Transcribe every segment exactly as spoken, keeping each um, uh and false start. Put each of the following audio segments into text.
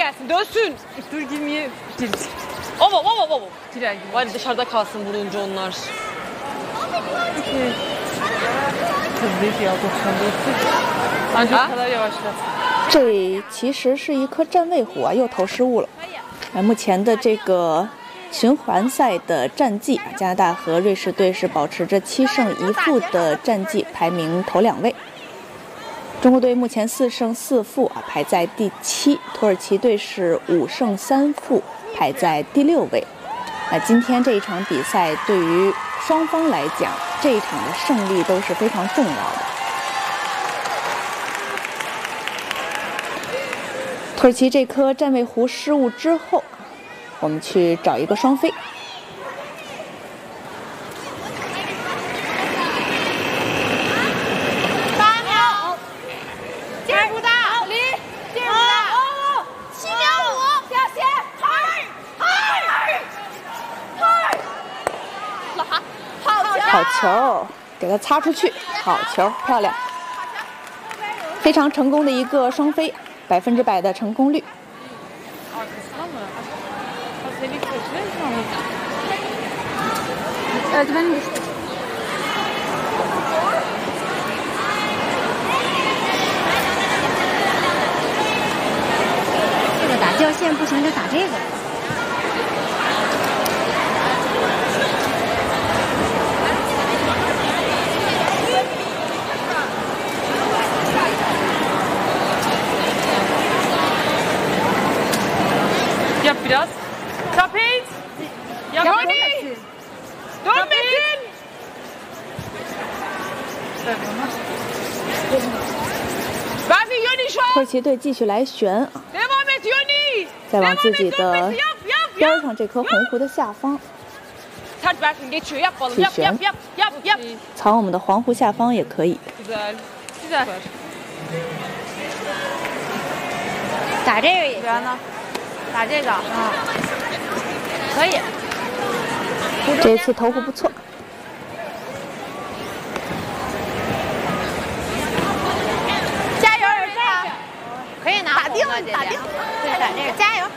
gelsin, dönsün. Dur girmeye. Ovo, ovo, ovo. Girer gibi. Var dışarıda kalsın vurunca onlar. Hızlıyız ya doksan dört. Ancak o kadar yavaşlat. 这其实是一颗站位弧啊，又投失误了。哎，目前的这个循环赛的战绩，加拿大和瑞士队是保持着七胜一负的战绩，排名头两位。中国队目前四胜四负啊，排在第七；土耳其队是五胜三负，排在第六位。那今天这一场比赛对于双方来讲，这一场的胜利都是非常重要的。土耳其这颗站位弧失误之后，我们去找一个双飞。 八秒，劲儿不大，离，劲儿不大，七秒五，小心，嗨，嗨，嗨，好球， 好球，给它擦出去，好球，漂亮，非常成功的一个双飞。百分之百的成功率。 Eldiven düştü. 这个打掉线不行，就打这个。 Yap biraz. Tapet. Yap. Yoni. Dönmesin. Ben de Yoni şu 土 an. 耳其队继续来旋啊， Devam et Yoni. 再往自己 Devam et, 的 dönmesin. Yap, yap, 边 yap. 上这颗红弧的下方， Sert Berfin geçiyor. Yap balım. Yap, yap, yap, yap, yap. 藏我们的黄弧下方也可以。 Güzel. Güzel. 打这个也行。 Yana. 打这个啊，可以。 这一次投弧不错。 加油，儿子！可以拿打定，打定，对，打这个，加油！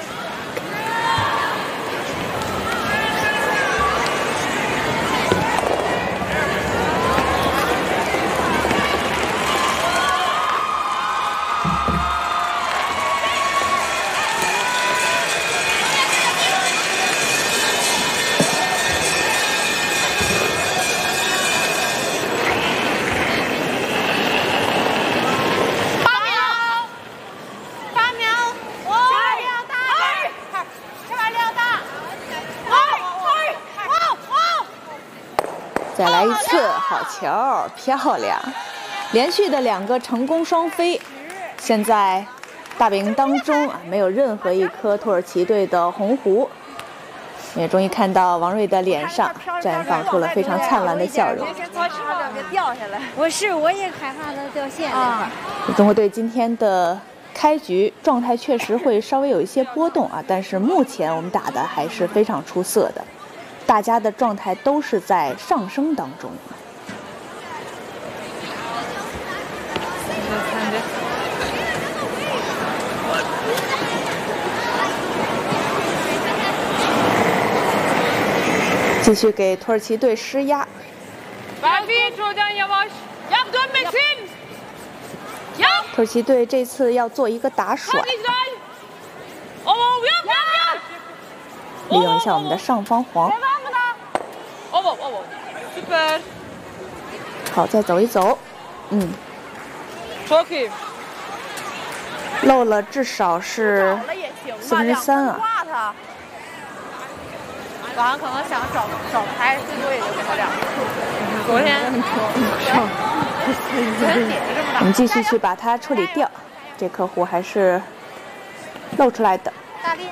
再来一次，好球，漂亮！连续的两个成功双飞，现在大本营当中啊，没有任何一颗土耳其队的红弧。也终于看到王睿的脸上绽放出了非常灿烂的笑容。 差点别掉下来。我是，我也害怕它掉线啊。中国队今天的开局状态确实会稍微有一些波动啊，但是目前我们打的还是非常出色的。 大家的状态都是在上升当中。继续给土耳其队施压。土耳其队这次要做一个打甩。 利用一下我们的上方黄。好，再走一走。嗯。漏了至少是四分之三啊。 晚上可能想找找牌，最多也就给他两个。昨天。 我们继续去把它处理掉，这颗弧还是露出来的。 大力。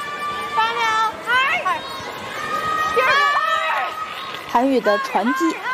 韩语的传击